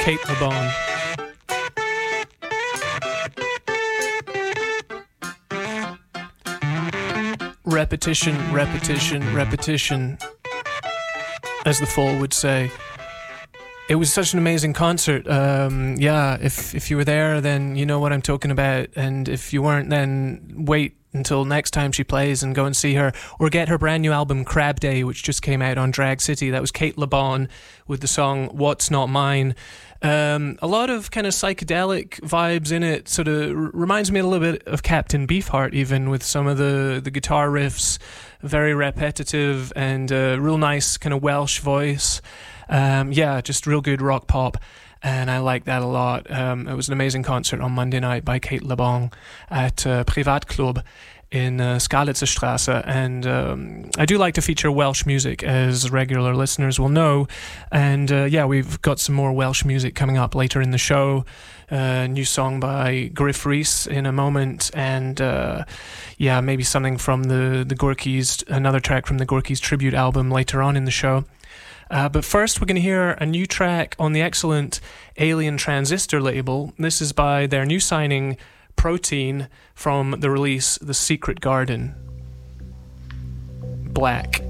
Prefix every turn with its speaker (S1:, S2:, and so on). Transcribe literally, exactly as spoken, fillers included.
S1: Kate LeBon. Repetition, repetition, repetition, as the Fall would say. It was such an amazing concert. Um, yeah, if if you were there, then you know what I'm talking about. And if you weren't, then wait until next time she plays and go and see her. Or get her brand new album, Crab Day, which just came out on Drag City. That was Kate LeBon with the song What's Not Mine. Um, a lot of kind of psychedelic vibes in it. Sort of r- reminds me a little bit of Captain Beefheart, even, with some of the, the guitar riffs. Very repetitive and uh, real nice kind of Welsh voice. Um, yeah, just real good rock pop, and I like that a lot. Um, it was an amazing concert on Monday night by Kate LeBon at uh, Privatclub in uh, Skalitzer Straße, and um, I do like to feature Welsh music, as regular listeners will know, and uh, yeah, we've got some more Welsh music coming up later in the show. A uh, new song by Griff Rhys in a moment, and uh, yeah, maybe something from the, the Gorky's, another track from the Gorky's tribute album later on in the show. Uh, but first, we're going to hear a new track on the excellent Alien Transistor label. This is by their new signing, Protein, from the release The Secret Garden. Black.